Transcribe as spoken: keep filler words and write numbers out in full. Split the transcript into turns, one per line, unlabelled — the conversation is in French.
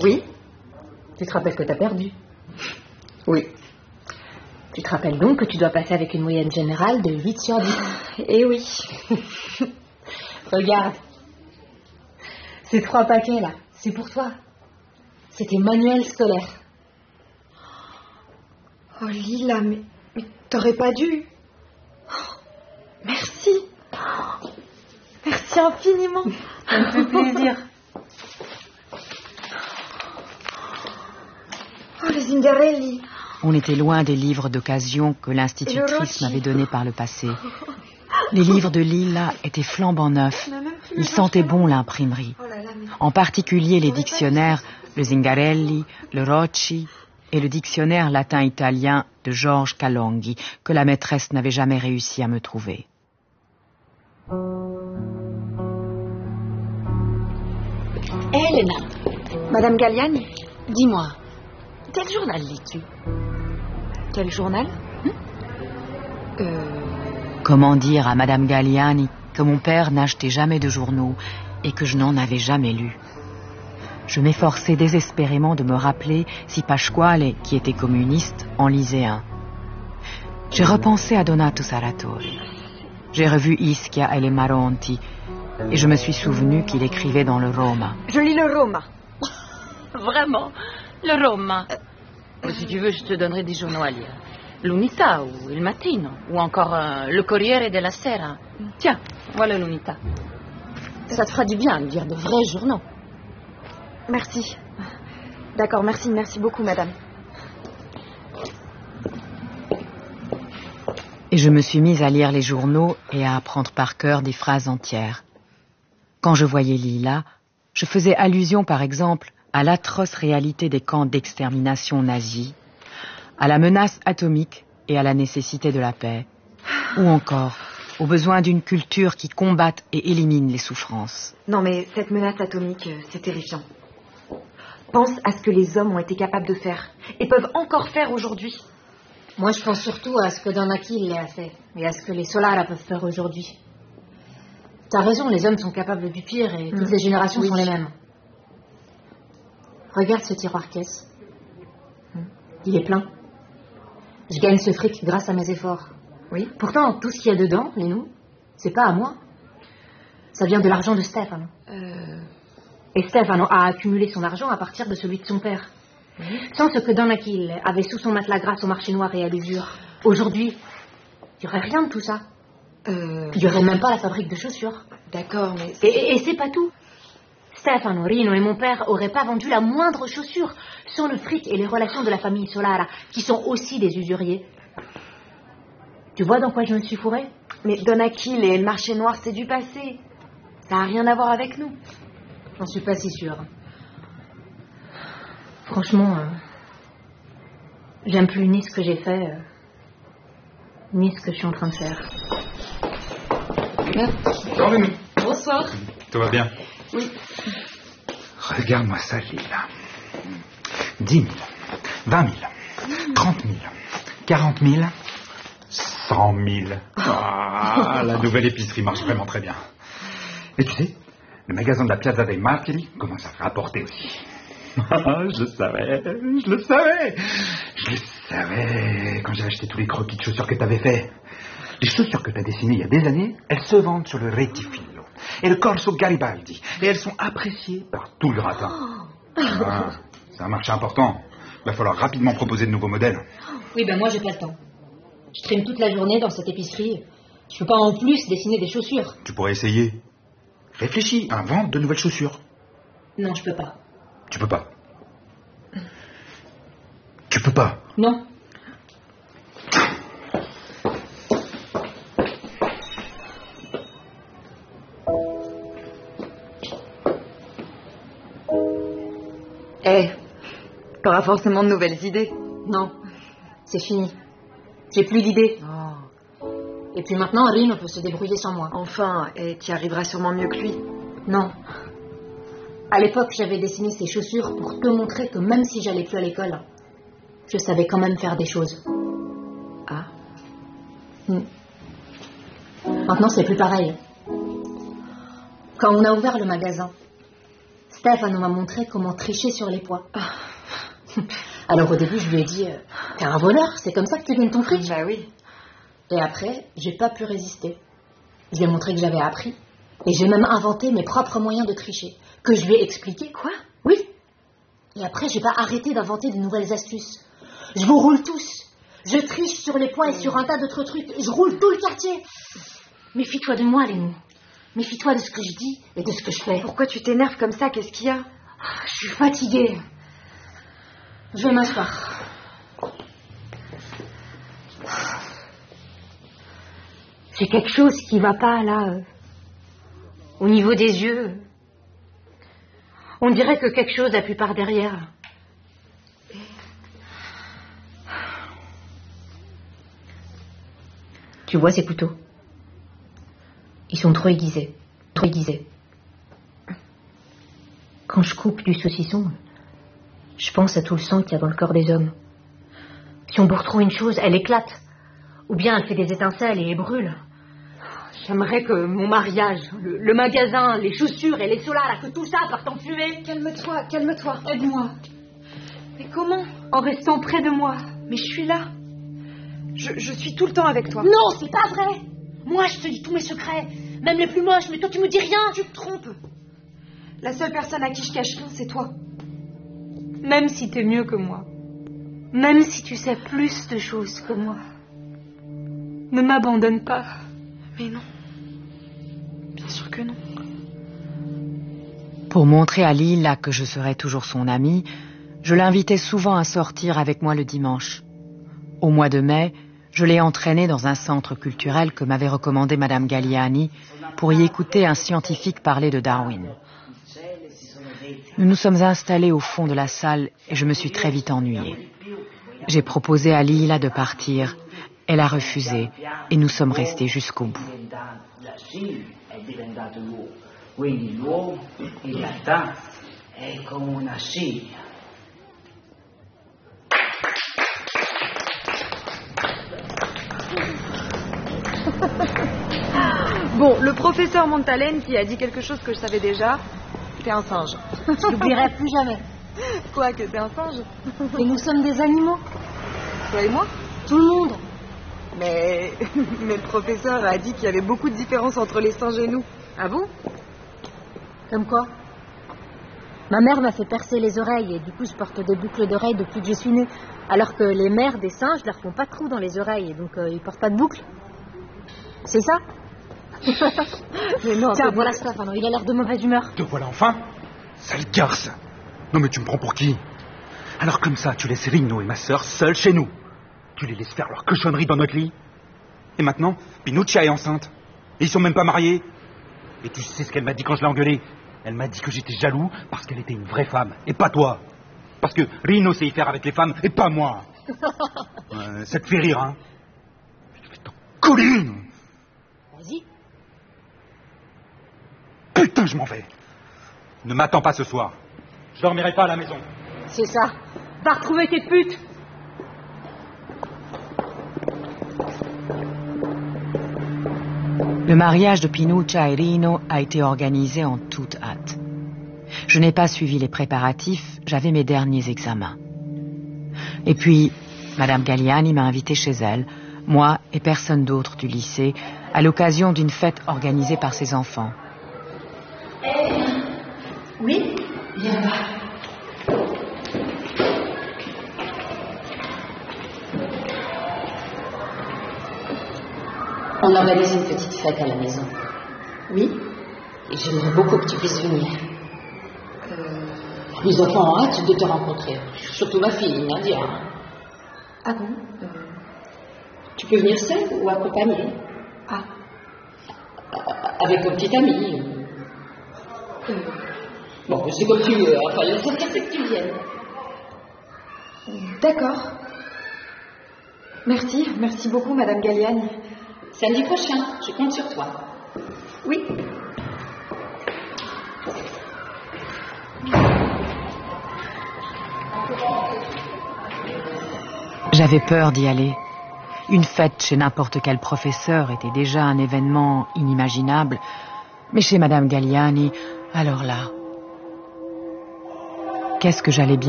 Oui.
Tu te rappelles que t'as perdu?
Oui.
Tu te rappelles donc que tu dois passer avec une moyenne générale de huit sur dix.
Eh oui.
Regarde. Ces trois paquets là, c'est pour toi. C'est tes manuels scolaires.
Oh Lila, mais, mais t'aurais pas dû. Oh, merci. Oh, merci infiniment.
Ça me fait plaisir.
Oh les Zingarelli.
On était loin des livres d'occasion que l'institutrice m'avait donnés par le passé. Les livres de Lila étaient flambant neufs. Ils sentaient bon l'imprimerie. En particulier les dictionnaires, le Zingarelli, le Rocci et le dictionnaire latin-italien de Georges Calonghi, que la maîtresse n'avait jamais réussi à me trouver.
Hé, Elena.
Madame Galliani.
Dis-moi, quel journal lis-tu?
Quel journal?
Hum
euh...
Comment dire à Madame Galliani que mon père n'achetait jamais de journaux et que je n'en avais jamais lu? Je m'efforçais désespérément de me rappeler si Pasquale, qui était communiste, en lisait un. J'ai repensé à Donato Sarratore. J'ai revu Ischia et les Maronti et je me suis souvenu qu'il écrivait dans le Roma.
Je lis le Roma.
Vraiment? Le Roma? euh... Si tu veux, je te donnerai des journaux à lire. L'Unità ou Il Mattino, ou encore euh, Le Corriere della Sera. Tiens, voilà l'Unità. Ça te fera du bien de lire de vrais journaux.
Merci. D'accord, merci, merci beaucoup, madame.
Et je me suis mise à lire les journaux et à apprendre par cœur des phrases entières. Quand je voyais Lila, je faisais allusion, par exemple, à l'atroce réalité des camps d'extermination nazis, à la menace atomique et à la nécessité de la paix, ou encore au besoin d'une culture qui combatte et élimine les souffrances.
Non mais cette menace atomique, c'est terrifiant. Pense à ce que les hommes ont été capables de faire et peuvent encore faire aujourd'hui.
Moi je pense surtout à ce que Don Achille a fait et à ce que les Solara peuvent faire aujourd'hui. T'as raison, les hommes sont capables du pire et toutes mmh. les générations oui. sont les mêmes. Regarde ce tiroir-caisse. Il est plein. Je gagne ce fric grâce à mes efforts.
Oui.
Pourtant, tout ce qu'il y a dedans, les nous, c'est pas à moi. Ça vient de l'argent de Stefano.
Euh...
Et Stefano a accumulé son argent à partir de celui de son père. Oui. Sans ce que Don Achille avait sous son matelas grâce au marché noir et à l'usure, aujourd'hui, il n'y aurait rien de tout ça.
Euh...
Il n'y aurait même pas la fabrique de chaussures.
D'accord, mais...
Et, et, et c'est pas tout. Stefano, Rino et mon père auraient pas vendu la moindre chaussure sans le fric et les relations de la famille Solara, qui sont aussi des usuriers. Tu vois dans quoi je me suis fourrée?
Mais Don Achille et le marché noir, c'est du passé. Ça n'a rien à voir avec nous.
J'en suis pas si sûre. Franchement, euh, j'aime plus ni ce que j'ai fait, euh, ni ce que je suis en train de faire.
Bonsoir, Rémi.
Bonsoir.
Tout va bien?
Oui.
Regarde-moi ça, Lila. Dix mille, vingt mille, trente mille, quarante mille, cent mille. Ah, la nouvelle épicerie marche vraiment très bien. Et tu sais, le magasin de la Piazza dei Martiri commence à rapporter aussi. Je savais, je le savais. Je le savais quand j'ai acheté tous les croquis de chaussures que tu avais fait. Les chaussures que tu as dessinées il y a des années, elles se vendent sur le Rettifilo et le Corso Garibaldi. Et elles sont appréciées par tout le gratin. Ah, c'est un marché important. Il va falloir rapidement proposer de nouveaux modèles.
Oui, ben moi, j'ai pas le temps. Je traîne toute la journée dans cette épicerie. Je peux pas en plus dessiner des chaussures.
Tu pourrais essayer. Réfléchis, invente de nouvelles chaussures.
Non, je peux pas.
Tu peux pas. Tu peux pas.
Non.
Eh, hey, t'auras forcément de nouvelles idées.
Non, c'est fini. J'ai plus d'idées.
Oh.
Et puis maintenant, Rino peut se débrouiller sans moi.
Enfin, et tu y arriveras sûrement mieux que lui.
Non. À l'époque, j'avais dessiné ces chaussures pour te montrer que même si j'allais plus à l'école, je savais quand même faire des choses.
Ah.
Hmm. Maintenant, c'est plus pareil. Quand on a ouvert le magasin, Stefano m'a montré comment tricher sur les poids. Alors au début, je lui ai dit, euh, t'es un voleur, c'est comme ça que tu gagnes ton fric.
Bah oui.
Et après, j'ai pas pu résister. Je lui ai montré que j'avais appris. Et j'ai même inventé mes propres moyens de tricher. Que je lui ai expliqué.
Quoi?
Oui. Et après, j'ai pas arrêté d'inventer de nouvelles astuces. Je vous roule tous. Je triche sur les poids et sur un tas d'autres trucs. Je roule tout le quartier. Méfie-toi de moi, Lénou. Méfie-toi de ce que je dis et de ce que je fais.
Pourquoi tu t'énerves comme ça? Qu'est-ce qu'il y a?
Ah, je suis fatiguée. Je vais m'asseoir. J'ai quelque chose qui va pas, là. euh, Au niveau des yeux. On dirait que quelque chose appuie par derrière. Tu vois ces couteaux? Ils sont trop aiguisés. Trop aiguisés. Quand je coupe du saucisson, je pense à tout le sang qu'il y a dans le corps des hommes. Si on bourre trop une chose, elle éclate. Ou bien elle fait des étincelles et brûle. J'aimerais que mon mariage, le, le magasin, les chaussures et les solas, que tout ça parte en fumée.
Calme-toi, calme-toi.
Aide-moi.
Mais comment?
En restant près de moi.
Mais je suis là. Je, je suis tout le temps avec toi.
Non, c'est pas vrai. Moi, je te dis tous mes secrets. Même les plus moches, mais toi, tu me dis rien.
Tu te trompes. La seule personne à qui je cache rien, c'est toi. Même si t'es mieux que moi. Même si tu sais plus de choses que moi. Ne m'abandonne pas. Mais non. Bien sûr que non.
Pour montrer à Lila que je serais toujours son amie, je l'invitais souvent à sortir avec moi le dimanche. Au mois de mai, je l'ai entraînée dans un centre culturel que m'avait recommandé Madame Galliani pour y écouter un scientifique parler de Darwin. Nous nous sommes installés au fond de la salle et je me suis très vite ennuyée. J'ai proposé à Lila de partir. Elle a refusé et nous sommes restés jusqu'au bout.
Bon, le professeur Montalène qui a dit quelque chose que je savais déjà, t'es un singe.
Je n'oublierai plus jamais.
Quoi, que t'es un singe?
Et nous sommes des animaux.
Toi et moi?
Tout le monde.
Mais... Mais le professeur a dit qu'il y avait beaucoup de différences entre les singes et nous. Ah bon?
Comme quoi? Ma mère m'a fait percer les oreilles et du coup je porte des boucles d'oreilles depuis que je suis née. Alors que les mères des singes leur font pas de trous dans les oreilles et donc euh, ils portent pas de boucles. C'est ça?
Mais non.
Tiens, voilà Stefano, il a l'air de mauvaise humeur.
Te voilà enfin? Sale garce! Non mais tu me prends pour qui? Alors comme ça, tu laisses Rino et ma sœur seuls chez nous. Tu les laisses faire leur cochonnerie dans notre lit. Et maintenant, Pinuccia est enceinte. Et ils sont même pas mariés. Et tu sais ce qu'elle m'a dit quand je l'ai engueulée? Elle m'a dit que j'étais jaloux parce qu'elle était une vraie femme, et pas toi. Parce que Rino sait y faire avec les femmes, et pas moi. euh, ça te fait rire, hein? Je vais t'en coller une.
Vas-y.
Putain, je m'en vais. Ne m'attends pas ce soir. Je dormirai pas à la maison.
C'est ça. Va retrouver tes putes.
Le mariage de Pinuccia et Rino a été organisé en toute hâte. Je n'ai pas suivi les préparatifs, j'avais mes derniers examens. Et puis, Madame Galliani m'a invité chez elle, moi et personne d'autre du lycée, à l'occasion d'une fête organisée par ses enfants.
Eh, oui, viens là. On organise une petite fête à la maison. Oui. Et j'aimerais beaucoup que tu puisses venir. Euh... Les enfants ont hâte de te rencontrer. Surtout ma fille, Nadia. Ah bon euh... Tu peux venir seule ou accompagnée? Ah. Avec un petit ami. Euh... Bon, c'est comme tu veux. Enfin, l'essentiel, c'est que tu viennes.
D'accord. Merci, merci beaucoup, Madame Galliani.
Samedi prochain, je compte sur toi.
Oui.
J'avais peur d'y aller. Une fête chez n'importe quel professeur était déjà un événement inimaginable, mais chez Madame Galliani, alors là... qu'est-ce que j'allais bien